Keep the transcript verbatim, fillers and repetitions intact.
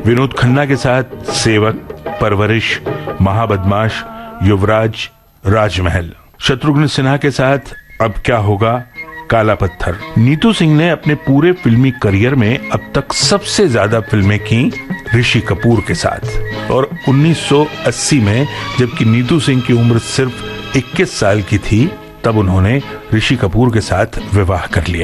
विनोद खन्ना के साथ सेवक, परवरिश, महाबदमाश, युवराज, राजमहल। शत्रुघ्न सिन्हा के साथ अब क्या होगा, काला पत्थर। नीतू सिंह ने अपने पूरे फिल्मी करियर में अब तक सबसे ज्यादा फिल्में की ऋषि कपूर के साथ, और उन्नीस सौ अस्सी में जबकि नीतू सिंह की उम्र सिर्फ इक्कीस साल की थी, तब उन्होंने ऋषि कपूर के साथ विवाह कर लिया।